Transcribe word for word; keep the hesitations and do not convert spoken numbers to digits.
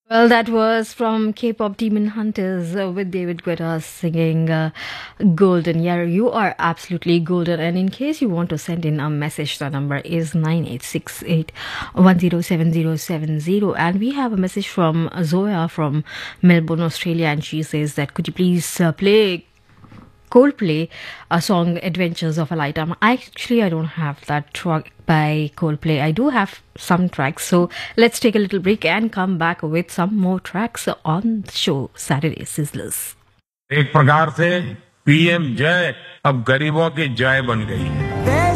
Well, that was from K-pop Demon Hunters uh, with David Guetta singing uh, Golden. Yeah, you are absolutely golden. And in case you want to send in a message, the number is nine eight six eight, one zero seven zero seven zero. And we have a message from Zoya from Melbourne, Australia. And she says that could you please uh, play Coldplay, a song Adventures of a Lifetime. I actually I don't have that track by Coldplay. I do have some tracks. So let's take a little break and come back with some more tracks on the show Saturday Sizzlers. एक प्रकार से PM जय अब गरीबों की जय बन गई है।